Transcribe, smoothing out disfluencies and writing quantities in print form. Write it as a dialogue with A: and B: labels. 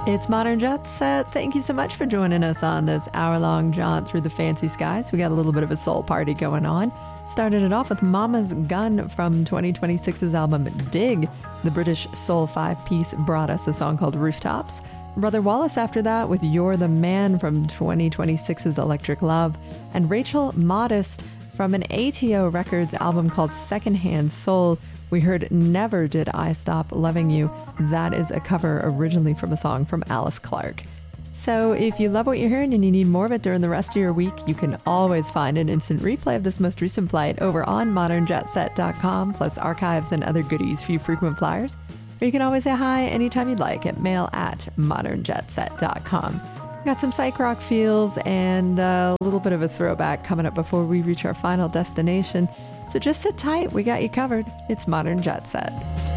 A: It's Modern Jet Set. Thank you so much for joining us on this hour-long jaunt through the fancy skies. We got a little bit of a soul party going on. Started it off with Mama's Gun from 2026's album Dig. The British soul five-piece brought us a song called Rooftops. Brother Wallace after that with You're the Man from 2026's Electric Love. And Rachel Modest from an ATO Records album called Secondhand Soul. We heard Never Did I Stop Loving You. That is a cover originally from a song from Alice Clark. So if you love what you're hearing and you need more of it during the rest of your week, you can always find an instant replay of this most recent flight over on modernjetset.com, plus archives and other goodies for you frequent flyers. Or you can always say hi anytime you'd like at mail@modernjetset.com. Got some psych rock feels and a little bit of a throwback coming up before we reach our final destination. So just sit tight. We got you covered. It's Modern Jet Set.